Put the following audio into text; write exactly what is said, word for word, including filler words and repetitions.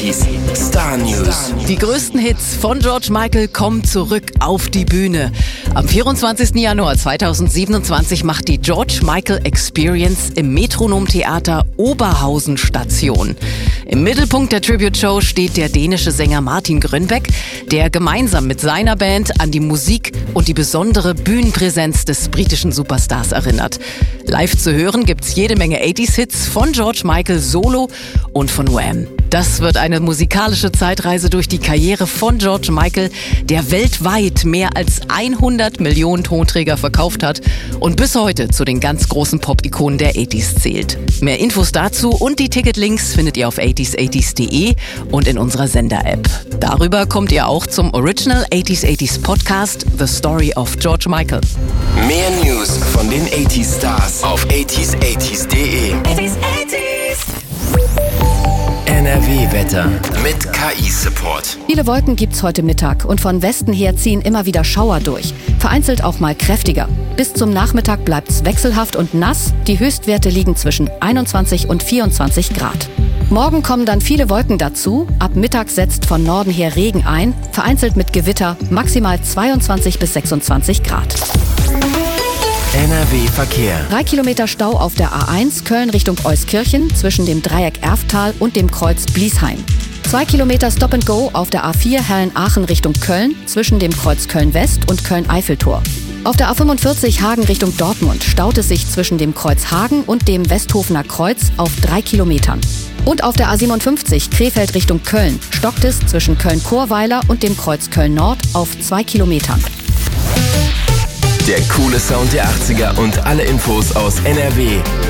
achtziger Star News. Die größten Hits von George Michael kommen zurück auf die Bühne. Am vierundzwanzigsten Januar zweitausendsiebenundzwanzig macht die George Michael Experience im Metronom-Theater Oberhausen Station. Im Mittelpunkt der Tribute-Show steht der dänische Sänger Martin Grönbæk, der gemeinsam mit seiner Band an die Musik und die besondere Bühnenpräsenz des britischen Superstars erinnert. Live zu hören gibt's jede Menge achtziger-Hits von George Michael solo und von Wham. Das wird eine musikalische Zeitreise durch die Karriere von George Michael, der weltweit mehr als hundert Millionen Tonträger verkauft hat und bis heute zu den ganz großen Pop-Ikonen der achtziger zählt. Mehr Infos dazu und die Ticketlinks findet ihr auf achtziger achtziger punkt de und in unserer Sender-App. Darüber kommt ihr auch zum Original achtziger achtziger Podcast The Story of George Michael. Mehr News von den achtziger-Stars auf achtziger achtziger punkt de. N R W-Wetter mit K I-Support. Viele Wolken gibt's heute Mittag und von Westen her ziehen immer wieder Schauer durch. Vereinzelt auch mal kräftiger. Bis zum Nachmittag bleibt's wechselhaft und nass. Die Höchstwerte liegen zwischen einundzwanzig und vierundzwanzig Grad. Morgen kommen dann viele Wolken dazu. Ab Mittag setzt von Norden her Regen ein, vereinzelt mit Gewitter, maximal zweiundzwanzig bis sechsundzwanzig Grad. N R W-Verkehr. Drei Kilometer Stau auf der A eins Köln Richtung Euskirchen zwischen dem Dreieck Erftal und dem Kreuz Bliesheim. Zwei Kilometer Stop and Go auf der A vier Herrn-Aachen Richtung Köln zwischen dem Kreuz Köln-West und Köln-Eiffeltor. Auf der A fünfundvierzig Hagen Richtung Dortmund staut es sich zwischen dem Kreuz Hagen und dem Westhofener Kreuz auf drei Kilometern. Und auf der A siebenundfünfzig Krefeld Richtung Köln stockt es zwischen Köln-Chorweiler und dem Kreuz Köln-Nord auf zwei Kilometern. Der coole Sound der achtziger und alle Infos aus N R W